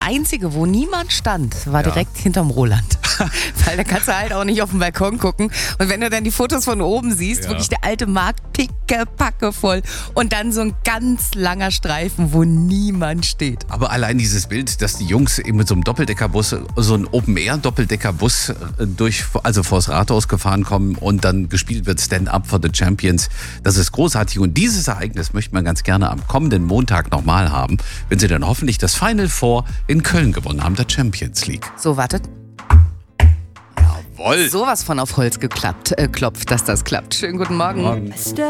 einzige, wo niemand stand, war direkt hinterm Roland. Weil da kannst du halt auch nicht auf den Balkon gucken. Und wenn du dann die Fotos von oben siehst, wirklich der alte Markt pickepacke voll. Und dann so ein ganz langer Streifen, wo niemand steht. Aber allein dieses Bild, dass die Jungs eben mit so einem Doppeldeckerbus, so ein Open-Air-Doppeldeckerbus also vors Rathaus gefahren kommen und dann gespielt wird Stand Up for the Champions, das ist großartig. Und dieses Ereignis möchte man ganz gerne am kommenden Montag nochmal haben, wenn sie dann hoffentlich das Final Four in Köln gewonnen haben, der Champions League. So, wartet. Jawohl. Sowas von auf Holz klopft, dass das klappt. Schönen guten Morgen.